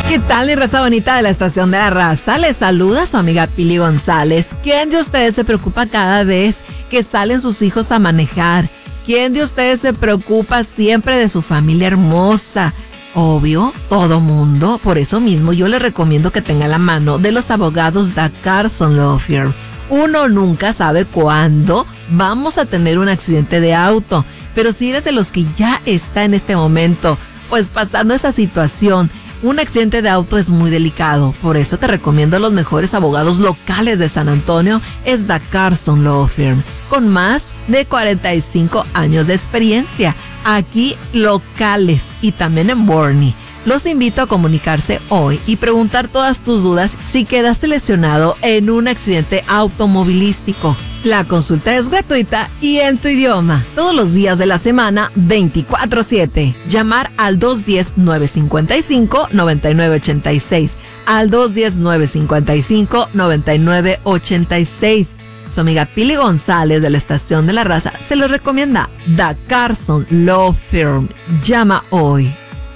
¿Qué tal, mi raza bonita de la Estación de la Raza? Les saluda su amiga Pili González. ¿Quién de ustedes se preocupa cada vez que salen sus hijos a manejar? ¿Quién de ustedes se preocupa siempre de su familia hermosa? Obvio, todo mundo. Por eso mismo yo les recomiendo que tengan la mano de los abogados de Carson Law Firm. Uno nunca sabe cuándo vamos a tener un accidente de auto, pero si eres de los que ya está en este momento, pues pasando esa situación, un accidente de auto es muy delicado. Por eso te recomiendo a los mejores abogados locales de San Antonio, es The Carson Law Firm, con más de 45 años de experiencia, aquí locales y también en Boerne. Los invito a comunicarse hoy y preguntar todas tus dudas si quedaste lesionado en un accidente automovilístico. La consulta es gratuita y en tu idioma, todos los días de la semana, 24/7. Llamar al 210-955-9986, al 210-955-9986. Su amiga Pili González de la Estación de la Raza se les recomienda The Carson Law Firm. Llama hoy.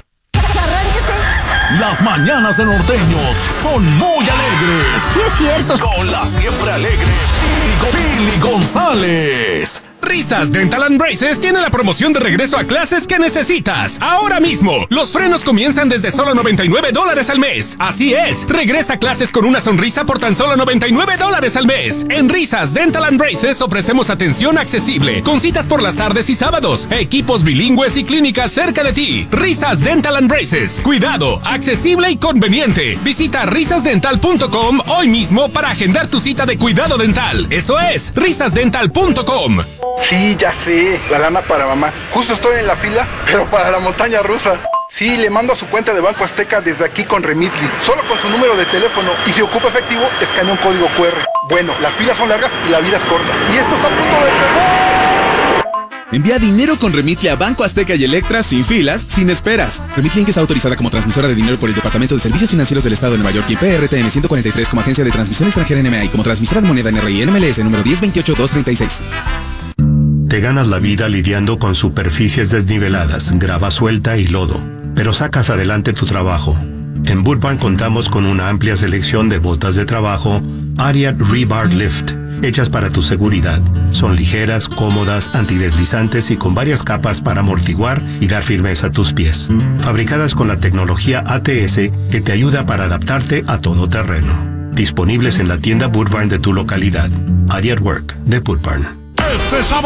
Las mañanas de Norteño son muy alegres. Sí, es cierto. Con la siempre alegre Pili González. Risas Dental and Braces tiene la promoción de regreso a clases que necesitas. Ahora mismo, los frenos comienzan desde solo $99 al mes. Así es, regresa a clases con una sonrisa por tan solo $99 al mes. En Risas Dental and Braces ofrecemos atención accesible, con citas por las tardes y sábados, equipos bilingües y clínicas cerca de ti. Risas Dental and Braces, cuidado, accesible y conveniente. Visita risasdental.com hoy mismo para agendar tu cita de cuidado dental. Eso es, risasdental.com. Sí, ya sé, la lana para mamá. Justo estoy en la fila, pero para la montaña rusa. Sí, le mando a su cuenta de Banco Azteca desde aquí con Remitly, solo con su número de teléfono, y si ocupa efectivo, escanea un código QR. Bueno, las filas son largas y la vida es corta. Y esto está a punto de empezar. Envía dinero con Remitly a Banco Azteca y Electra sin filas, sin esperas. Remitly es autorizada como transmisora de dinero por el Departamento de Servicios Financieros del Estado de Nueva York y PRTN 143 como agencia de transmisión extranjera NMA y como transmisora de moneda NRI NMLS número 1028236. Te ganas la vida lidiando con superficies desniveladas, grava suelta y lodo, pero sacas adelante tu trabajo. En Boot Barn contamos con una amplia selección de botas de trabajo Ariat Rebar Lift, hechas para tu seguridad. Son ligeras, cómodas, antideslizantes y con varias capas para amortiguar y dar firmeza a tus pies. Fabricadas con la tecnología ATS que te ayuda para adaptarte a todo terreno. Disponibles en la tienda Boot Barn de tu localidad. Ariat Work de Boot Barn.